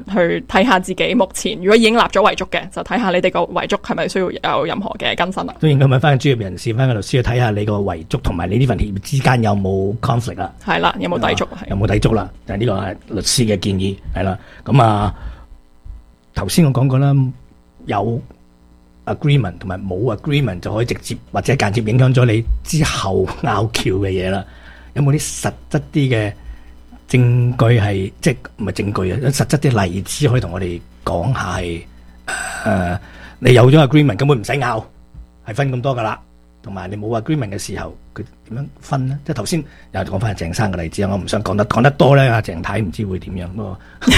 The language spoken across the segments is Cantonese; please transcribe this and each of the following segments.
去睇下自己目前如果已經立咗遺囑嘅，就睇下你哋個遺囑係咪需要有任何嘅更新啦。 都應該問翻專業人士，翻個律師去睇下你個遺囑同埋你呢份協議之間有冇 conflict 啦。 係啦，有冇抵觸？ 有冇抵觸啦？就係呢個係律師嘅建議係啦。咁啊，頭先我講過啦，有 agreement 同埋冇 agreement 就可以直接或者間接影響咗你之後拗撬嘅嘢啦。有冇啲實質啲嘅證據係即係唔係證據啊？有實質啲例子可以同我哋講下係你有咗 agreement 根本唔使拗，係分咁多噶啦。同埋你冇 agreement 嘅時候，佢點樣分呢？即係頭先又講翻阿鄭生嘅例子啊，我唔想講得多咧，阿鄭太唔知會點樣咯。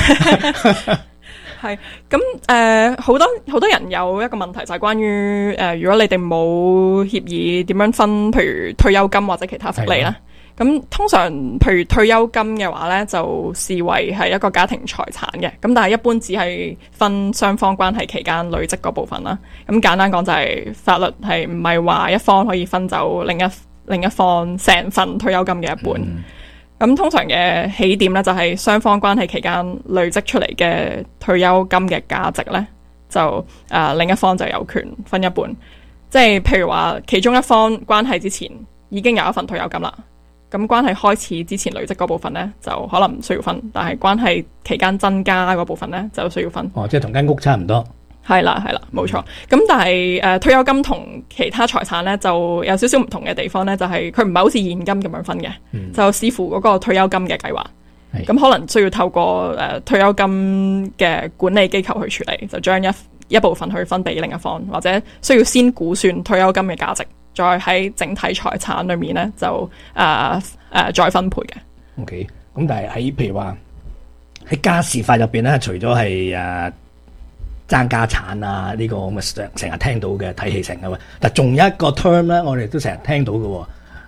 係咁好多人有一個問題就係關於如果你哋冇協議點樣分，譬如退休金或者其他福利啦。咁通常譬如退休金嘅話咧，就視為係一個家庭財產嘅。咁但係一般只係分雙方關係期間累積嗰部分啦。咁簡單講就係法律係唔係話一方可以分走另一方成份退休金嘅一半。咁通常嘅起點咧就係雙方關係期間累積出嚟嘅退休金嘅價值咧，就另一方就有權分一半。即係譬如話其中一方關係之前已經有一份退休金啦。咁關係開始之前累積嗰部分咧，就可能唔需要分，但係關係期間增加嗰部分咧，就需要分。 即係同間屋差唔多。係啦，冇錯。咁但係退休金同其他財產咧，就有少少唔同嘅地方咧，就係佢唔係好似現金咁樣分嘅，就視乎嗰個退休金嘅計劃。咁可能需要透過退休金嘅管理機構去處理，就將一部分去分俾另一方，或者需要先估算退休金嘅價值。再喺整體財產裏面咧，就再分配嘅。 OK， 咁但係喺譬如話喺家事法入邊咧，除咗係爭家產啊呢個咁嘅成日聽到嘅睇戲成嘅，但仲有一個 term 咧，我哋都成日聽到嘅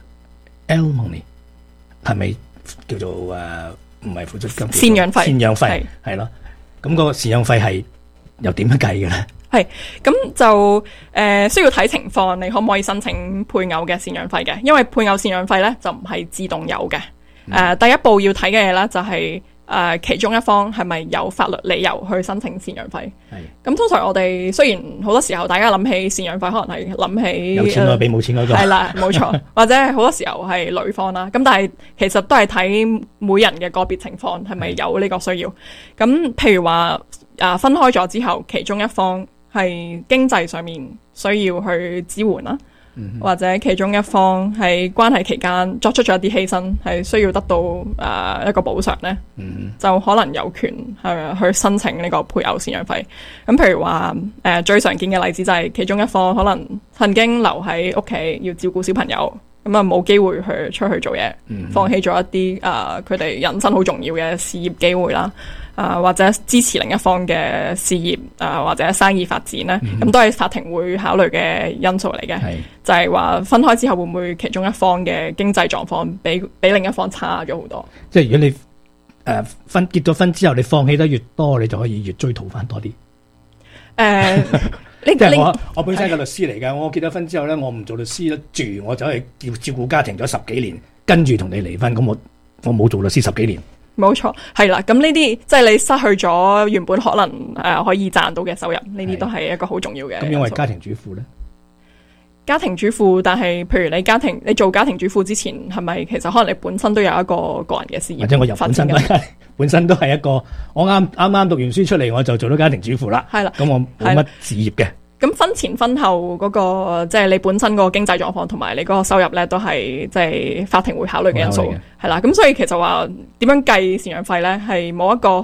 alimony 係咪叫做唔係撫恤金？贍養費係咯。咁個贍養費係又點樣計嘅咧？ 係咁就需要睇情況，你可唔可以申請配偶嘅贍養費嘅？因為配偶贍養費咧就唔係自動有嘅。第一步要睇嘅嘢咧就係其中一方係咪有法律理由去申請贍養費。咁通常我哋雖然好多時候大家諗起贍養費，可能係諗起有錢嗰俾冇錢嗰個。係啦，冇錯。或者好多時候係女方啦。咁但係其實都係睇每人嘅個別情況係咪有呢個需要。咁譬如話分開咗之後，其中一方係經濟上面需要去支援啦，或者其中一方喺關係期間作出咗一啲犧牲，係需要得到一個補償咧，就可能有權去申請呢個配偶贍養費。咁譬如話最常見嘅例子就係其中一方可能曾經留喺屋企要照顧小朋友，咁啊冇機會去出去做嘢，放棄咗一啲佢哋人生好重要嘅事業機會啦。或者支持另一方嘅事業或者生意發展咧，咁都係法庭會考慮嘅因素嚟嘅。就係話分開之後會唔會其中一方嘅經濟狀況比另一方差咗好多？ 即係如果你結咗婚之後，你放棄得越多，你就可以越追討翻多啲。即係我本身係個律師嚟㗎，我結咗婚之後咧，我唔做律師住，我走去照顧家庭咗10幾年，跟住同你離婚，咁我冇做律師10幾年。 冇錯，係啦。咁呢啲即係你失去咗原本可能可以賺到嘅收入，呢啲都係一個好重要嘅。 咁因為家庭主婦咧， 家庭主婦，但係譬如你做家庭主婦之前，係咪其實可能你本身都有一個個人嘅事業？ 或者我本身都係一個，我啱讀完書出嚟，我就做咗家庭主婦啦。係啦，咁我冇乜事業嘅。咁婚前婚後嗰個即係你本身嗰個經濟狀況同埋你嗰個收入咧，都係即係法庭會考慮嘅因素，係啦。咁所以其實話點樣計贍養費咧，係冇一個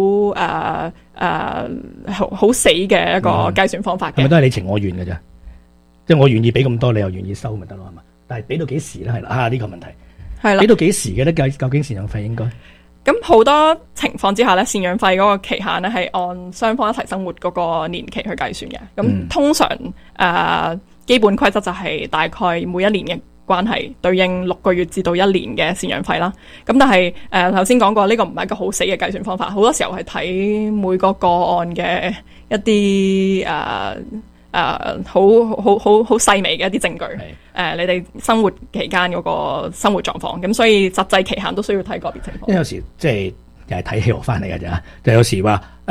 好死嘅一個計算方法嘅。 係咪都係你情我願嘅啫？即係我願意俾咁多，你又願意收咪得咯？係嘛？但係俾到幾時咧？係啦，呢個問題係啦，俾到幾時嘅咧？究竟贍養費應該？ 咁好多情況之下咧，贍養費嗰個期限咧係按雙方一齊生活嗰個年期去計算嘅。咁通常基本規則就係大概每一年嘅關係對應6個月至到1年嘅贍養費啦。咁但係頭先講過呢個唔係一個好死嘅計算方法，好多時候係睇每個個案嘅一啲好細微嘅一啲證據，你哋生活期間嗰個生活狀況，咁所以實際期限都需要睇個別情況。 因為有時即係又係睇戲學翻嚟嘅咋，就有時話